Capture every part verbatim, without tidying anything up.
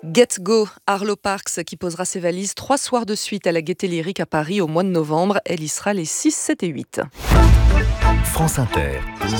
Get Go, Arlo Parks, qui posera ses valises trois soirs de suite à la Gaîté Lyrique à Paris au mois de novembre. Elle y sera les six, sept et huit. France Inter.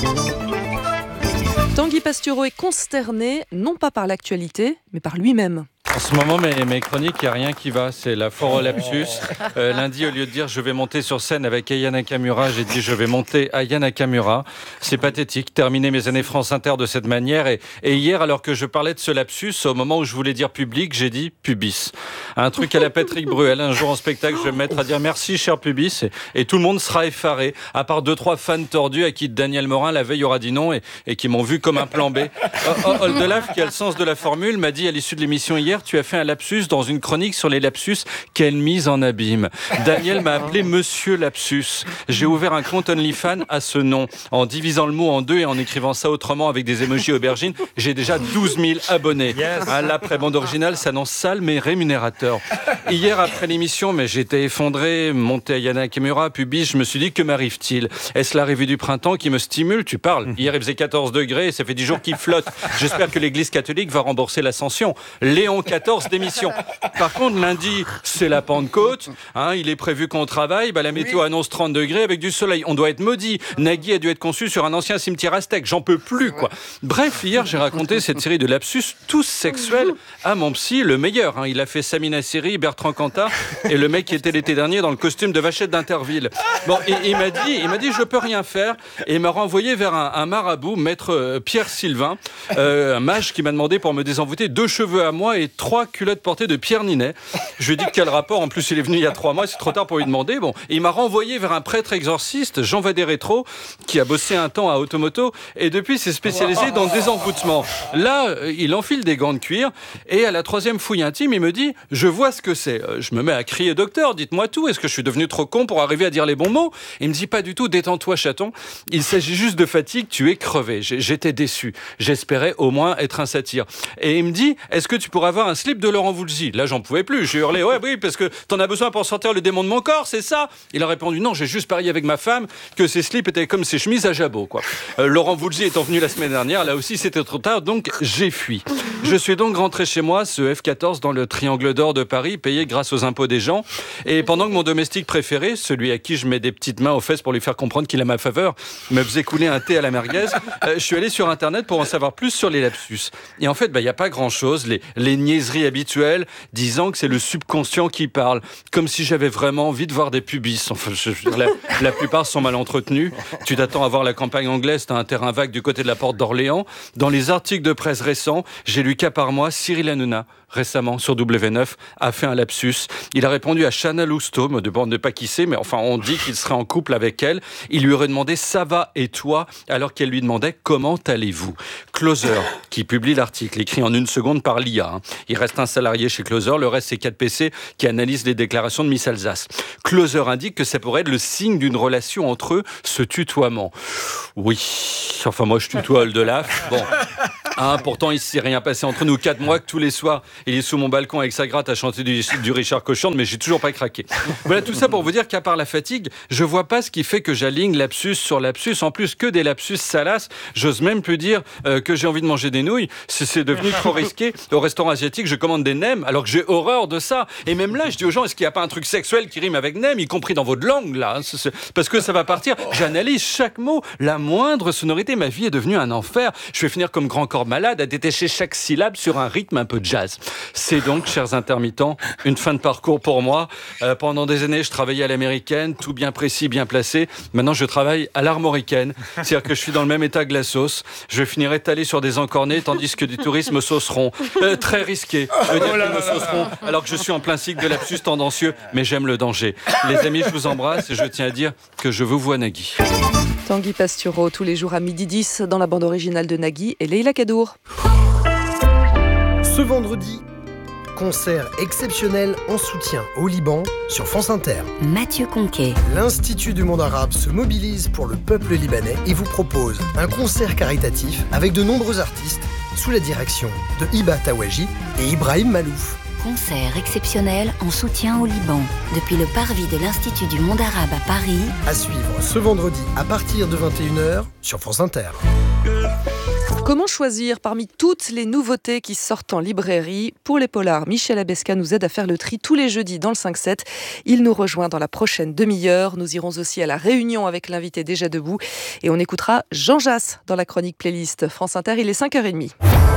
Tanguy Pastureau est consterné, non pas par l'actualité, mais par lui-même. En ce moment, mes, mes chroniques, il n'y a rien qui va. C'est la foire au lapsus. Euh, lundi, au lieu de dire je vais monter sur scène avec Aya Nakamura, j'ai dit je vais monter Aya Nakamura. C'est pathétique. Terminer mes années France Inter de cette manière. Et, et hier, alors que je parlais de ce lapsus, au moment où je voulais dire public, j'ai dit pubis. Un truc à la Patrick Bruel. Un jour en spectacle, je vais me mettre à dire merci, cher pubis. Et, et tout le monde sera effaré. À part deux, trois fans tordus à qui Daniel Morin, la veille, aura dit non et, et qui m'ont vu comme un plan B. Oldelaf, qui a le sens de la formule, m'a dit à l'issue de l'émission hier, tu as fait un lapsus dans une chronique sur les lapsus. Quelle mise en abîme. Daniel m'a appelé Monsieur Lapsus. J'ai ouvert un compte OnlyFans à ce nom. En divisant le mot en deux et en écrivant ça autrement avec des émojis aubergines, j'ai déjà douze mille abonnés. Yes. À la pré-bande originale s'annonce sale mais rémunérateur. Hier après l'émission, mais j'étais effondré, monté à Aya Nakamura, pubis, je me suis dit que m'arrive-t-il? Est-ce la revue du printemps qui me stimule? Tu parles. Hier il faisait quatorze degrés et ça fait dix jours qu'il flotte. J'espère que l'église catholique va rembourser l'ascension. Léon quatorze d'émission. Par contre, lundi, c'est la Pentecôte. Hein, il est prévu qu'on travaille. Bah, la météo oui. annonce trente degrés avec du soleil. On doit être maudit. Nagui a dû être conçu sur un ancien cimetière aztèque. J'en peux plus, quoi. Bref, hier, j'ai raconté cette série de lapsus tous sexuels à mon psy, le meilleur. Hein. Il a fait Samina Seri, Bertrand Cantat et le mec qui était l'été dernier dans le costume de Vachette d'Interville. Bon, et, il m'a dit, il m'a dit, je peux rien faire. Et il m'a renvoyé vers un, un marabout, maître euh, Pierre Sylvain, euh, un mage qui m'a demandé pour me désenvoûter deux cheveux à moi et trois culottes portées de Pierre Ninet. Je lui ai dit quel rapport, en plus il est venu il y a trois mois, c'est trop tard pour lui demander. Bon, et il m'a renvoyé vers un prêtre exorciste, Jean Vadé-Rétro, qui a bossé un temps à Automoto et depuis s'est spécialisé dans le désenvoûtement. Là, il enfile des gants de cuir et à la troisième fouille intime, il me dit « Je vois ce que c'est ». Je me mets à crier « Docteur, dites-moi tout, est-ce que je suis devenu trop con pour arriver à dire les bons mots ?» Il me dit « Pas du tout, détends-toi chaton, il s'agit juste de fatigue, tu es crevé. » J'étais déçu, j'espérais au moins être un satire. Et il me dit « Est-ce que tu pourrais avoir un slip de Laurent Voulzy ?» Là, j'en pouvais plus. J'ai hurlé, ouais, oui, parce que t'en as besoin pour sortir le démon de mon corps, c'est ça? Il a répondu, non, j'ai juste parié avec ma femme que ses slips étaient comme ses chemises à jabot, quoi. Euh, Laurent Voulzy étant venu la semaine dernière, là aussi, c'était trop tard, donc j'ai fui. Je suis donc rentré chez moi, ce F quatorze dans le triangle d'or de Paris, payé grâce aux impôts des gens. Et pendant que mon domestique préféré, celui à qui je mets des petites mains aux fesses pour lui faire comprendre qu'il a ma faveur, me faisait couler un thé à la merguez, euh, je suis allé sur Internet pour en savoir plus sur les lapsus. Et en fait, bah, y a pas grand-chose. Les, les niaiseries habituelles, disant que c'est le subconscient qui parle, comme si j'avais vraiment envie de voir des pubis. Enfin, je, je, la, la plupart sont mal entretenus. Tu t'attends à voir la campagne anglaise, t'as un terrain vague du côté de la porte d'Orléans. Dans les articles de presse récents, j'ai lu qu'à part moi, Cyril Hanouna, récemment sur W neuf, a fait un lapsus. Il a répondu à Chana Lousteau, me demande pas qui c'est, mais enfin on dit qu'il serait en couple avec elle. Il lui aurait demandé « Ça va et toi ?» alors qu'elle lui demandait « Comment allez-vous ?» Closer, qui publie l'article, écrit en une seconde par l'I A. Hein. Il reste un salarié chez Closer, le reste c'est quatre P C qui analysent les déclarations de Miss Alsace. Closer indique que ça pourrait être le signe d'une relation entre eux, ce tutoiement. Oui, enfin moi je tutoie Oldelaf. Bon. Hein, pourtant, il ne s'est rien passé entre nous. Quatre mois que tous les soirs, il est sous mon balcon avec sa gratte à chanter du, du Richard Cochande, mais j'ai toujours pas craqué. Voilà, tout ça pour vous dire qu'à part la fatigue, je vois pas ce qui fait que j'aligne lapsus sur lapsus. En plus que des lapsus salaces, j'ose même plus dire euh, que j'ai envie de manger des nouilles. C'est, c'est devenu trop risqué. Au restaurant asiatique, je commande des nems, alors que j'ai horreur de ça. Et même là, je dis aux gens, est-ce qu'il n'y a pas un truc sexuel qui rime avec nem, y compris dans votre langue, là? C'est, c'est, parce que ça va partir. J'analyse chaque mot, la moindre sonorité. Ma vie est devenue un enfer. Je vais finir comme Grand Corps Malade à détacher chaque syllabe sur un rythme un peu jazz. C'est donc, chers intermittents, une fin de parcours pour moi. Euh, pendant des années, je travaillais à l'américaine, tout bien précis, bien placé. Maintenant, je travaille à l'armoricaine. C'est-à-dire que je suis dans le même état que la sauce. Je finirai étalé sur des encornés, tandis que du tourisme me sauceront. Euh, très risqué de dire qu'ils me sauceront, alors que je suis en plein cycle de lapsus tendancieux, mais j'aime le danger. Les amis, je vous embrasse et je tiens à dire que je vous vois Nagui. Tanguy Pastureau, tous les jours à midi dix, dans la bande originale de Nagui et Leïla Kadour. Ce vendredi, concert exceptionnel en soutien au Liban sur France Inter. Mathieu Conquet. L'Institut du monde arabe se mobilise pour le peuple libanais et vous propose un concert caritatif avec de nombreux artistes sous la direction de Hiba Tawaji et Ibrahim Malouf. Concert exceptionnel en soutien au Liban, depuis le parvis de l'Institut du monde arabe à Paris. À suivre ce vendredi à partir de vingt et une heures sur France Inter. Comment choisir parmi toutes les nouveautés qui sortent en librairie? Pour les polars, Michel Abesca nous aide à faire le tri tous les jeudis dans le cinq sept. Il nous rejoint dans la prochaine demi-heure. Nous irons aussi à la Réunion avec l'invité déjà debout. Et on écoutera Jean Jass dans la chronique playlist France Inter. Il est cinq heures trente.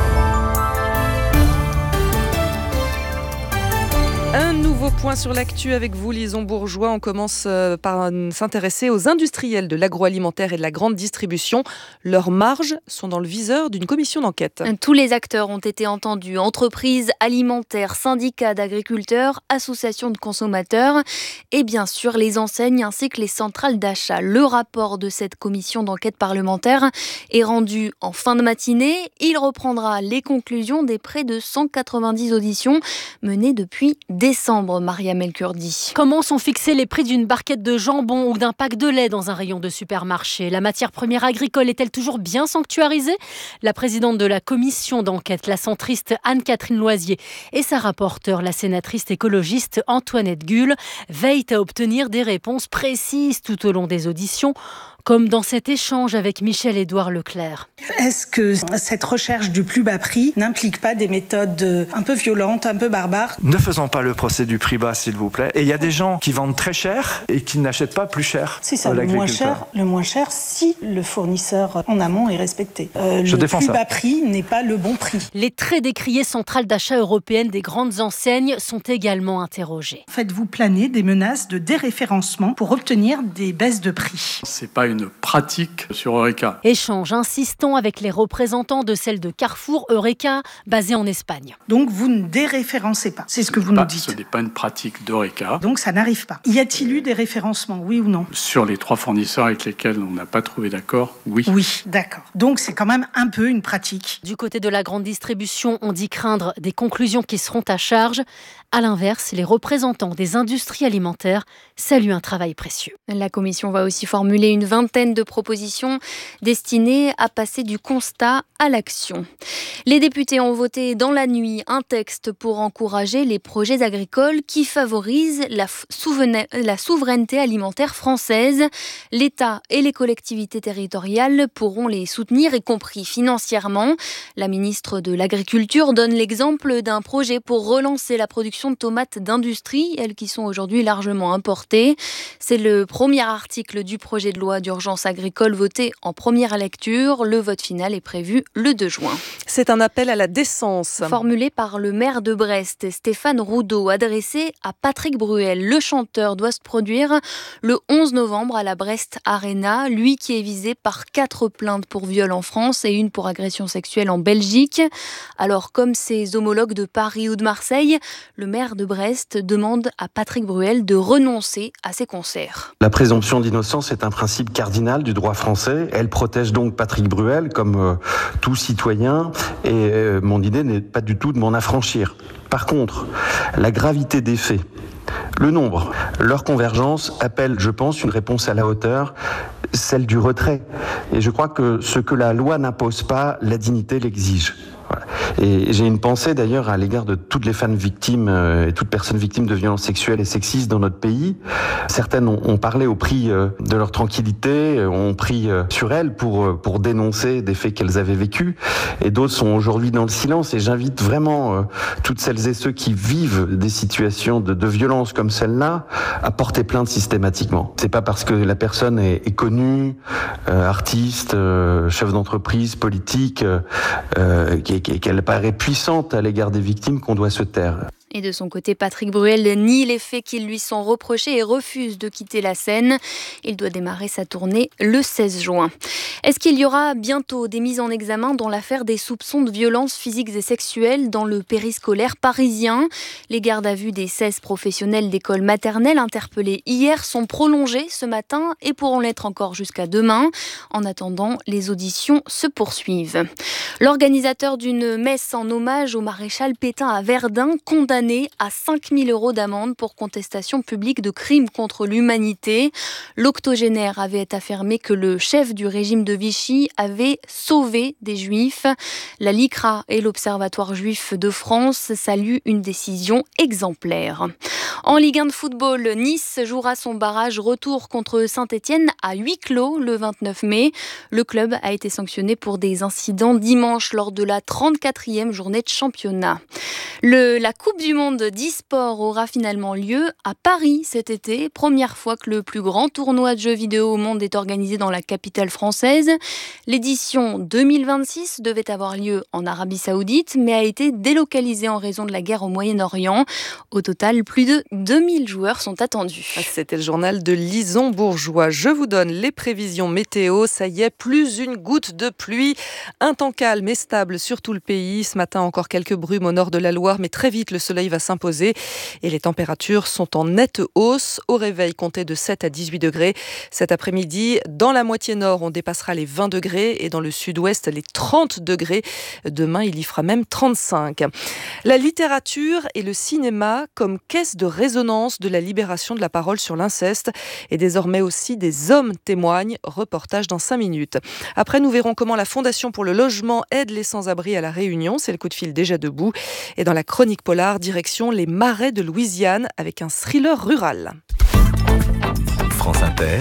Un nouveau point sur l'actu avec vous, Lison Bourgeois. On commence par s'intéresser aux industriels de l'agroalimentaire et de la grande distribution. Leurs marges sont dans le viseur d'une commission d'enquête. Tous les acteurs ont été entendus. Entreprises alimentaires, syndicats d'agriculteurs, associations de consommateurs et bien sûr les enseignes ainsi que les centrales d'achat. Le rapport de cette commission d'enquête parlementaire est rendu en fin de matinée. Il reprendra les conclusions des près de cent quatre-vingt-dix auditions menées depuis décembre. Mariam El-Kurdi. Comment sont fixés les prix d'une barquette de jambon ou d'un pack de lait dans un rayon de supermarché? La matière première agricole est-elle toujours bien sanctuarisée? La présidente de la commission d'enquête, la centriste Anne-Catherine Loisier, et sa rapporteure, la sénatrice écologiste Antoinette Gull, veillent à obtenir des réponses précises tout au long des auditions, comme dans cet échange avec Michel-Édouard Leclerc. Est-ce que cette recherche du plus bas prix n'implique pas des méthodes un peu violentes, un peu barbares? Ne faisons pas le procès du prix bas, s'il vous plaît. Et il y a des gens qui vendent très cher et qui n'achètent pas plus cher. C'est ça, le moins cher, le moins cher si le fournisseur en amont est respecté. Euh, Je le défends plus ça. bas prix n'est pas le bon prix. Les très décriées centrales d'achat européennes des grandes enseignes sont également interrogées. Faites-vous planer des menaces de déréférencement pour obtenir des baisses de prix? C'est pas une pratique sur Eureka. Échange insistant avec les représentants de celle de Carrefour Eureka, basée en Espagne. Donc vous ne déréférencez pas, c'est ce que vous Pas, nous dites. Ce n'est pas une pratique d'Eureka. Donc ça n'arrive pas. Y a-t-il eu des référencements, oui ou non? Sur les trois fournisseurs avec lesquels on n'a pas trouvé d'accord, oui. Oui, d'accord. Donc c'est quand même un peu une pratique. Du côté de la grande distribution, on dit craindre des conclusions qui seront à charge. À l'inverse, les représentants des industries alimentaires saluent un travail précieux. La commission va aussi formuler une vingtaine de propositions destinées à passer du constat à l'action. Les députés ont voté dans la nuit un texte pour encourager les projets agricoles qui favorisent la, souvena- la souveraineté alimentaire française. L'État et les collectivités territoriales pourront les soutenir, y compris financièrement. La ministre de l'Agriculture donne l'exemple d'un projet pour relancer la production de tomates d'industrie, elles qui sont aujourd'hui largement importées. C'est le premier article du projet de loi d'urgence agricole voté en première lecture. Le vote final est prévu le deux juin. C'est un appel à la décence. Formulé par le maire de Brest, Stéphane Roudot, adressé à Patrick Bruel. Le chanteur doit se produire le onze novembre à la Brest Arena. Lui qui est visé par quatre plaintes pour viol en France et une pour agression sexuelle en Belgique. Alors, comme ses homologues de Paris ou de Marseille, le maire de Brest demande à Patrick Bruel de renoncer à ses concerts. La présomption d'innocence est un principe cardinal du droit français. Elle protège donc Patrick Bruel comme euh, tout citoyen et euh, mon idée n'est pas du tout de m'en affranchir. Par contre, la gravité des faits, le nombre, leur convergence appelle, je pense, une réponse à la hauteur, celle du retrait. Et je crois que ce que la loi n'impose pas, la dignité l'exige. Voilà. Et j'ai une pensée d'ailleurs à l'égard de toutes les femmes victimes euh, et toutes personnes victimes de violences sexuelles et sexistes dans notre pays. Certaines ont, ont parlé au prix euh, de leur tranquillité, ont pris euh, sur elles pour, euh, pour dénoncer des faits qu'elles avaient vécus. Et d'autres sont aujourd'hui dans le silence. Et j'invite vraiment euh, toutes celles et ceux qui vivent des situations de, de violence comme celle-là à porter plainte systématiquement. C'est pas parce que la personne est, est connue, euh, artiste, euh, chef d'entreprise, politique, euh, euh, qu'elle paraît puissante à l'égard des victimes qu'on doit se taire. Et de son côté, Patrick Bruel nie les faits qui lui sont reprochés et refuse de quitter la scène. Il doit démarrer sa tournée le seize juin. Est-ce qu'il y aura bientôt des mises en examen dans l'affaire des soupçons de violences physiques et sexuelles dans le périscolaire parisien? Les gardes à vue des seize professionnels d'école maternelle interpellés hier sont prolongés ce matin et pourront l'être encore jusqu'à demain. En attendant, les auditions se poursuivent. L'organisateur d'une messe en hommage au maréchal Pétain à Verdun, condamné condamné à cinq mille euros d'amende pour contestation publique de crimes contre l'humanité. L'octogénaire avait affirmé que le chef du régime de Vichy avait sauvé des juifs. La LICRA et l'Observatoire juif de France saluent une décision exemplaire. En Ligue un de football, Nice jouera son barrage retour contre Saint-Étienne à huis clos le vingt-neuf mai. Le club a été sanctionné pour des incidents dimanche lors de la trente-quatrième journée de championnat. Le, la Coupe du Monde d'e-sport aura finalement lieu à Paris cet été. Première fois que le plus grand tournoi de jeux vidéo au monde est organisé dans la capitale française. L'édition deux mille vingt-six devait avoir lieu en Arabie Saoudite, mais a été délocalisée en raison de la guerre au Moyen-Orient. Au total, plus de deux mille joueurs sont attendus. C'était le journal de Lison Bourgeois. Je vous donne les prévisions météo. Ça y est, plus une goutte de pluie. Un temps calme et stable sur tout le pays. Ce matin, encore quelques brumes au nord de la Loire, mais très vite, le soleil va s'imposer et les températures sont en nette hausse. Au réveil, comptez de sept à dix-huit degrés. Cet après-midi, dans la moitié nord, on dépassera les vingt degrés et dans le sud-ouest, les trente degrés. Demain, il y fera même trente-cinq. La littérature et le cinéma comme caisse de résonance de la libération de la parole sur l'inceste. Et désormais aussi des hommes témoignent. Reportage dans cinq minutes. Après, nous verrons comment la Fondation pour le logement aide les sans-abri à La Réunion. C'est le coup de fil déjà debout. Et dans la chronique polar, direction les marais de Louisiane avec un thriller rural. France Inter,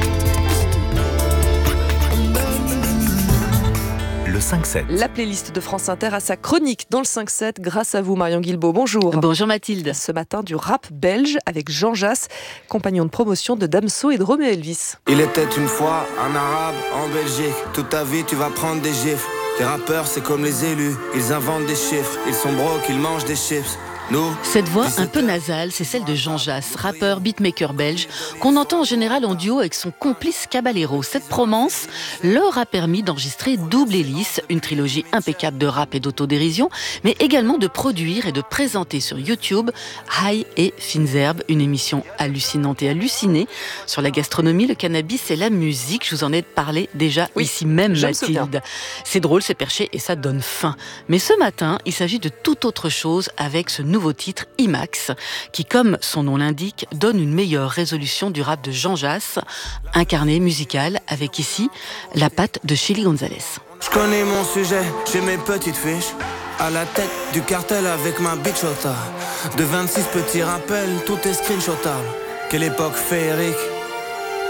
le cinq sept. La playlist de France Inter a sa chronique dans le cinq sept grâce à vous, Marion Guilbault. Bonjour. Bonjour Mathilde. Ce matin, du rap belge avec Jean Jass, compagnon de promotion de Damso et de Roméo Elvis. Il était une fois un arabe en Belgique. Toute ta vie, tu vas prendre des gifles. Les rappeurs, c'est comme les élus. Ils inventent des chiffres. Ils sont broke, ils mangent des chips. Nous, cette voix un peu nasale, c'est celle de Jean Jass, rappeur beatmaker belge, qu'on entend en général en duo avec son complice Caballero. Cette promesse leur a permis d'enregistrer Double Hélice, une trilogie impeccable de rap et d'autodérision, mais également de produire et de présenter sur YouTube High et Fines Herbes, une émission hallucinante et hallucinée sur la gastronomie, le cannabis et la musique. Je vous en ai parlé déjà oui, ici même, Mathilde. C'est drôle, c'est perché et ça donne faim. Mais ce matin, il s'agit de toute autre chose avec ce nouveau titre IMAX, qui, comme son nom l'indique, donne une meilleure résolution du rap de Jean Jass, incarné musical avec ici la patte de Chili Gonzalez. Je connais mon sujet, j'ai mes petites fiches. À la tête du cartel avec ma bichota. De vingt-six petits rappels, tout est screenshotable. Quelle époque féerique.